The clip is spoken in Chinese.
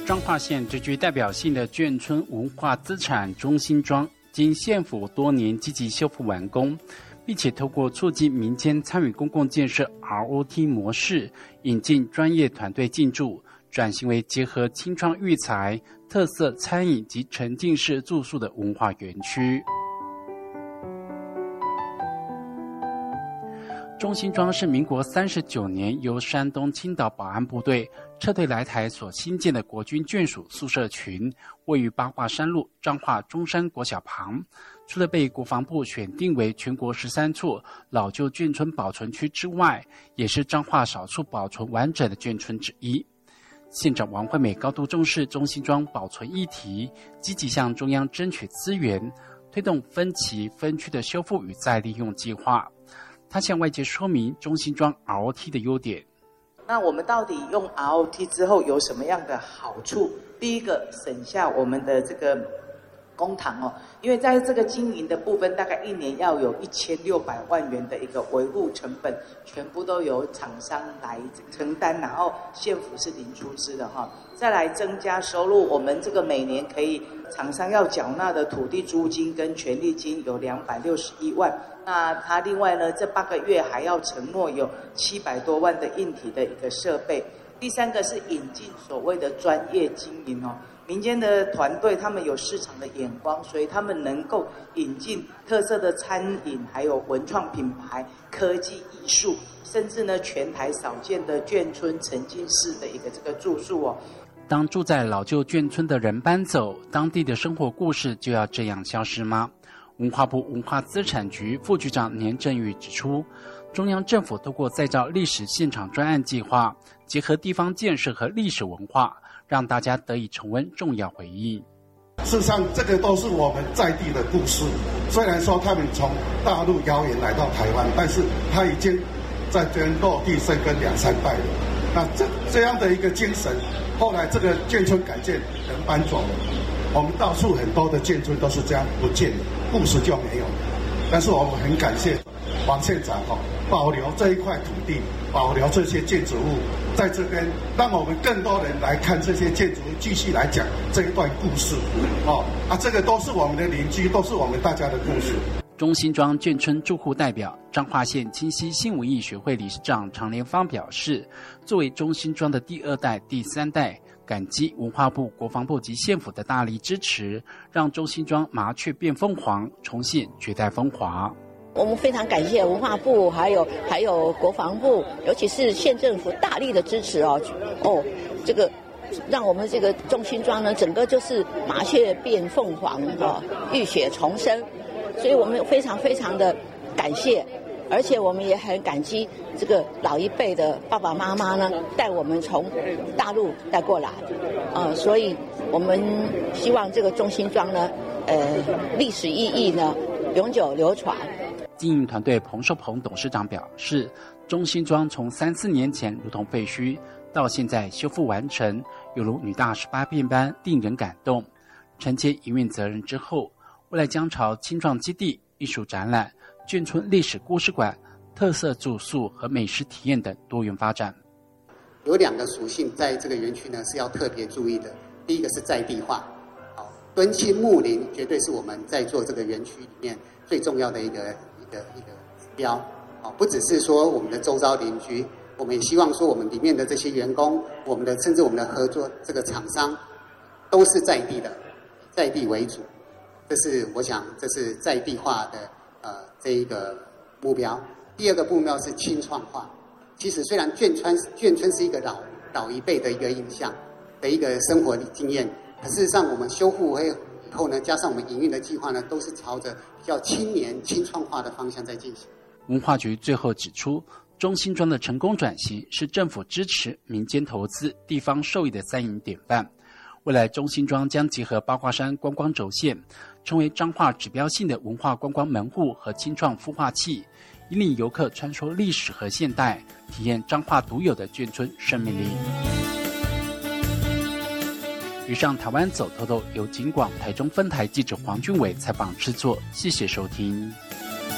彰化县最具代表性的眷村文化资产中心庄，经县府多年积极修复完工，并且透过促进民间参与公共建设 ROT 模式，引进专业团队进驻，转型为结合青创育才、特色餐饮及沉浸式住宿的文化园区。中心庄是民国39年由山东青岛保安部队撤退来台所新建的国军眷属宿舍群，位于八卦山路彰化中山国小旁。除了被国防部选定为全国13处老旧眷村保存区之外，也是彰化少数保存完整的眷村之一。县长王惠美高度重视中心庄保存议题，积极向中央争取资源，推动分期分区的修复与再利用计划。他向外界说明中心庄 ROT 的优点。 那我们到底用 ROT 之后有什么样的好处？第一个，省下我们的这个公帑哦，因为在这个经营的部分，大概1年要有1600万元的一个维护成本，全部都由厂商来承担，然后县府是零出资的哈。再来增加收入，我们这个每年可以厂商要缴纳的土地租金跟权利金有261万。那他另外呢，这8个月还要承诺有700多万的硬体的一个设备。第三个是引进所谓的专业经营哦，民间的团队他们有市场的眼光，所以他们能够引进特色的餐饮，还有文创品牌、科技艺术，甚至呢全台少见的眷村沉浸式的一个这个住宿哦。 当住在老旧眷村的人搬走，当地的生活故事就要这样消失吗？文化部文化资产局副局长年振宇指出，中央政府透过再造历史现场专案计划，结合地方建设和历史文化，让大家得以重温重要回忆。 事实上，这个都是我们在地的故事。虽然说他们从大陆遥远来到台湾，但是他已经在这边落地生根2-3代了。那这样的一个精神，后来这个眷村改建人搬走了，我们到处很多的眷村都是这样不见了，故事就没有。但是我们很感谢王县长保留这一块土地，保留这些建筑物在这边，让我们更多人来看这些建筑物，继续来讲这一段故事。这个都是我们的邻居，都是我们大家的故事。 中心庄眷村住户代表彰化县清溪新文艺学会理事长常连芳表示，作为中心庄的第2代、第3代，感激文化部、国防部及县府的大力支持，让中心庄麻雀变凤凰，重现绝代风华。 我们非常感谢文化部，还有国防部，尤其是县政府大力的支持这个让我们这个中心庄呢，整个就是麻雀变凤凰浴血重生，所以我们非常非常的感谢，而且我们也很感激这个老一辈的爸爸妈妈呢，带我们从大陆带过来，所以我们希望这个中心庄呢，历史意义呢永久流传。 经营团队彭寿鹏董事长表示，中心庄从3-4年前如同废墟，到现在修复完成，犹如女大18变般，令人感动。承接营运责任之后，未来将朝青创基地、艺术展览、眷村历史故事馆、特色住宿和美食体验等多元发展。 有2个属性在这个园区呢是要特别注意的。第一个是在地化，敦亲睦邻绝对是我们在做这个园区里面最重要的一个指标。不只是说我们的周遭邻居，我们也希望说我们里面的这些员工，甚至我们的合作这个厂商，都是在地的，以在地为主。我想这是在地化的这一个目标。第2个目标是青创化。其实虽然眷村是一个老一辈的一个印象的一个生活经验，可事实上我们修复以后呢，加上我们营运的计划呢，都是朝着比较青年青创化的方向在进行。 文化局最后指出，中心庄的成功转型是政府支持、民间投资、地方受益的3赢典范。未来中心庄将结合八卦山观光轴线，成为彰化指标性的文化观光门户和青创孵化器，引领游客穿梭历史和现代，体验彰化独有的眷村生命力。以上台湾走透透由警广台中分台记者黄俊伟采访制作，谢谢收听。